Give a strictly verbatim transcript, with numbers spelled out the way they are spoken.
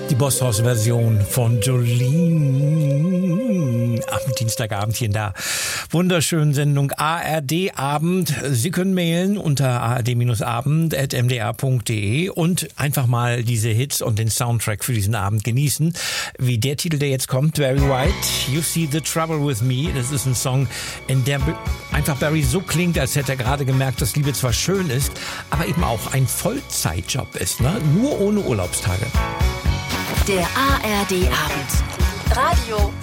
Die Bosshaus-Version von Jolene am Dienstagabend hier in der wunderschönen Sendung A R D Abend. Sie können mailen unter a r d abend at m d r punkt d e und einfach mal diese Hits und den Soundtrack für diesen Abend genießen. Wie der Titel, der jetzt kommt, Barry White, You See the Trouble with Me. Das ist ein Song, in der einfach Barry so klingt, als hätte er gerade gemerkt, dass Liebe zwar schön ist, aber eben auch ein Vollzeitjob ist, ne? Nur ohne Urlaubstage. Der A R D Abend. Radio